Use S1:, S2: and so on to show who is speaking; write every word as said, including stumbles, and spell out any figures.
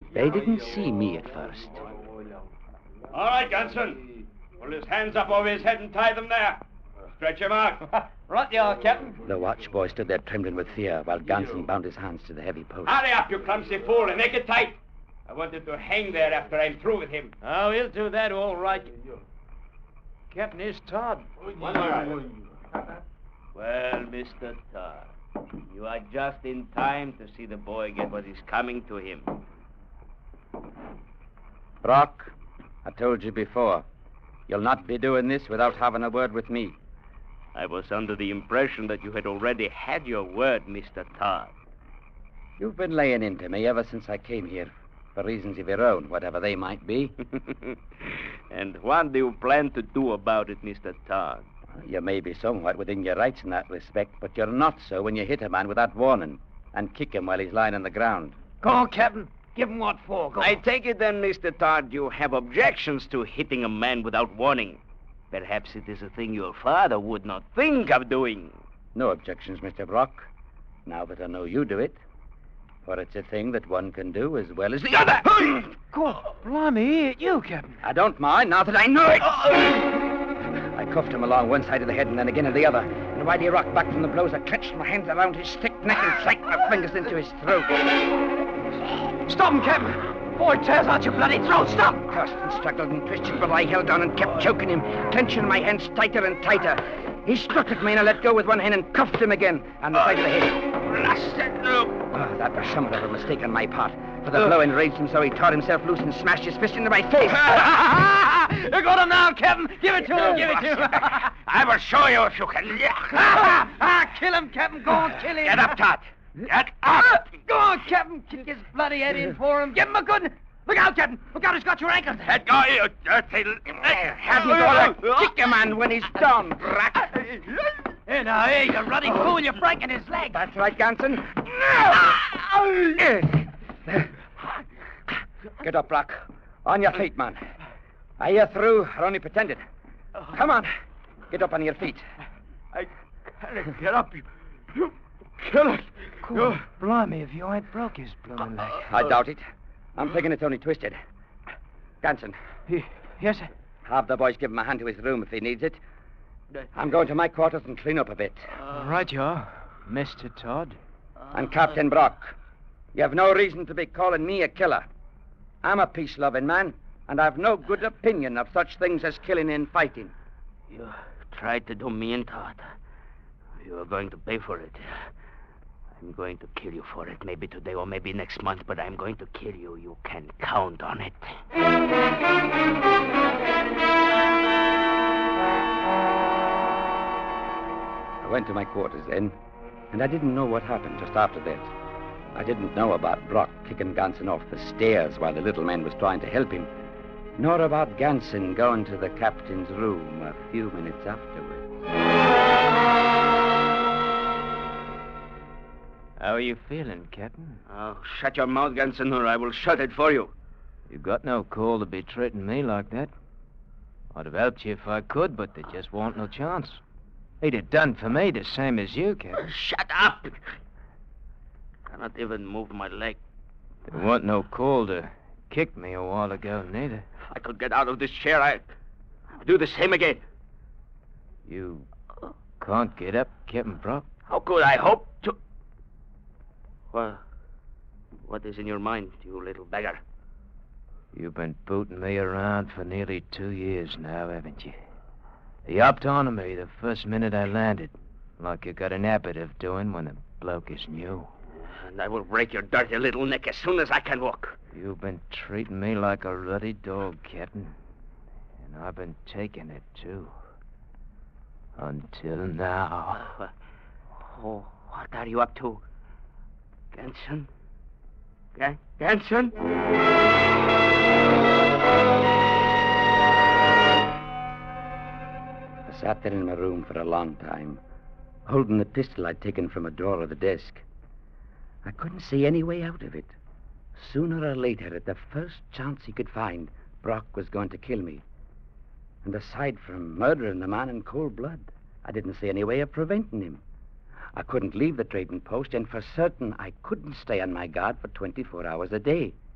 S1: They didn't see me at first.
S2: All right, Ganson. Pull his hands up over his head and tie them there. Stretch him out.
S3: Right you are, Captain.
S1: The watch boy stood there trembling with fear while Ganson bound his hands to the heavy post.
S2: Hurry up, you clumsy fool, and make it tight. I wanted to hang there after I'm through with him.
S3: Oh, he'll do that all right. Captain, here's Todd.
S2: One more.
S4: Well, Mister Todd, you are just in time to see the boy get what is coming to him.
S1: Brock, I told you before, you'll not be doing this without having a word with me.
S4: I was under the impression that you had already had your word, Mister Todd.
S1: You've been laying into me ever since I came here, for reasons of your own, whatever they might be.
S4: And what do you plan to do about it, Mister Todd?
S1: You may be somewhat within your rights in that respect, but you're not so when you hit a man without warning and kick him while he's lying on the ground.
S3: Go on, Captain. Give him what for. Go
S4: I
S3: on.
S4: take it then, Mister Todd, you have objections to hitting a man without warning. Perhaps it is a thing your father would not think of doing.
S1: No objections, Mister Brock, now that I know you do it. For it's a thing that one can do as well as the other.
S3: God, blimey, he hit you, Captain.
S1: I don't mind, now that I know it. I cuffed him along one side of the head and then again at the other. And while he rocked back from the blows, I clenched my hands around his thick neck and sank my fingers into his throat.
S3: Stop him, Captain. Boy, tears out your bloody throat. Stop.
S1: Cursed and struggled and twisted, but I held on and kept choking him, clenching my hands tighter and tighter. He struck at me and I let go with one hand and cuffed him again on the side of the head.
S4: Blasted look.
S1: Oh, that was somewhat of a mistake on my part, for the blow enraged him so he tore himself loose and smashed his fist into my face.
S3: You got him now, Captain. Give it to him. Give it to him.
S4: I will show you if you can.
S3: ah, kill him, Captain. Go on, kill him.
S4: Get up, Todd. Get up.
S3: Go on, Captain. Kick his bloody head in for him. Give him a good... Look out, Captain. Look out, he's got your ankles.
S4: Let go, you dirty...
S1: Hadn't got to kick a man when he's down, Brack.
S3: Hey, now, hey, you ruddy fool. You're breaking his leg.
S1: That's right, Ganson. Get up, Brock. On your feet, man. Are you through or only pretended? Come on. Get up on your feet.
S2: I can't get up. You, you kill it.
S3: Cool. Blimey, if you ain't broke his blooming leg.
S1: I doubt it. I'm thinking it's only twisted. Ganson.
S3: Yes, sir.
S1: Have the boys give him a hand to his room if he needs it. I'm going to my quarters and clean up a bit.
S3: Uh, right you are, Mister Todd.
S1: And Captain Brock, you have no reason to be calling me a killer. I'm a peace-loving man, and I've no good opinion of such things as killing and fighting.
S4: You tried to do me in, Todd. You are going to pay for it. I'm going to kill you for it, maybe today or maybe next month, but I'm going to kill you. You can count on it.
S1: I went to my quarters then, and I didn't know what happened just after that. I didn't know about Brock kicking Ganson off the stairs while the little man was trying to help him, nor about Ganson going to the captain's room a few minutes afterwards.
S3: How are you feeling, Captain?
S4: Oh, shut your mouth, Ganson, or I will shut it for you.
S3: You got no call to be treating me like that. I'd have helped you if I could, but there just won't no chance. He'd have done for me the same as you, Captain.
S4: Shut up! Cannot even move my leg.
S3: There wasn't no call to kick me a while ago, neither.
S4: If I could get out of this chair, I would do the same again.
S3: You can't get up, Captain Brock?
S4: How could I hope to... Well, what is in your mind, you little beggar?
S3: You've been booting me around for nearly two years now, haven't you? You hopped onto me the first minute I landed, like you got an habit of doing when a bloke is new.
S4: And I will break your dirty little neck as soon as I can walk.
S3: You've been treating me like a ruddy dog, Captain. And I've been taking it, too. Until now.
S4: Uh, oh, what are you up to? Ganson? G- Ganson?
S1: I sat there in my room for a long time, holding the pistol I'd taken from a drawer of the desk. I couldn't see any way out of it. Sooner or later, at the first chance he could find, Brock was going to kill me. And aside from murdering the man in cold blood, I didn't see any way of preventing him. I couldn't leave the trading post, and for certain I couldn't stay on my guard for twenty-four hours a day.